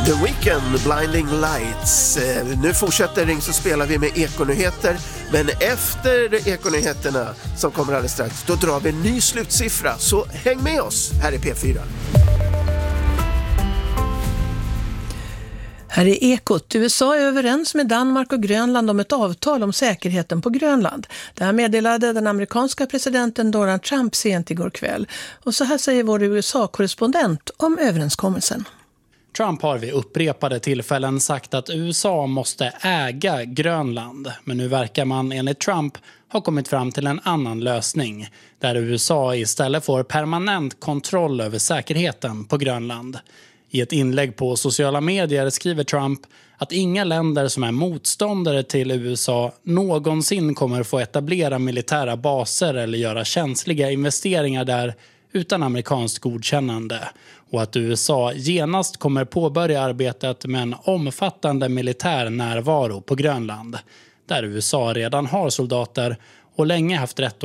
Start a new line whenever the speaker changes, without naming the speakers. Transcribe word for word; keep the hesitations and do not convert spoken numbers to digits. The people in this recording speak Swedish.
The Weeknd, Blinding Lights. Nu fortsätter Ring så spelar vi med ekonyheter. Men efter ekonyheterna som kommer alldeles strax, då drar vi en ny slutsiffra. Så häng med oss här i P fyra.
Här är Ekot. U S A är överens med Danmark och Grönland om ett avtal om säkerheten på Grönland. Det här meddelade den amerikanska presidenten Donald Trump sent igår kväll. Och så här säger vår U S A-korrespondent om överenskommelsen.
Trump har vid upprepade tillfällen sagt att U S A måste äga Grönland. Men nu verkar man enligt Trump ha kommit fram till en annan lösning. Där U S A istället får permanent kontroll över säkerheten på Grönland. I ett inlägg på sociala medier skriver Trump att inga länder som är motståndare till U S A någonsin kommer få etablera militära baser eller göra känsliga investeringar där utan amerikanskt godkännande. Och att U S A genast kommer påbörja arbetet med en omfattande militär närvaro på Grönland. Där U S A redan har soldater och länge haft rätt